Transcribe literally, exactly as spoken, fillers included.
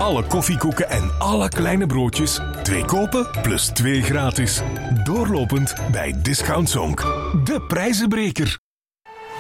Alle koffiekoeken en alle kleine broodjes. Twee kopen plus twee gratis. Doorlopend bij Discount Zonk. De prijzenbreker.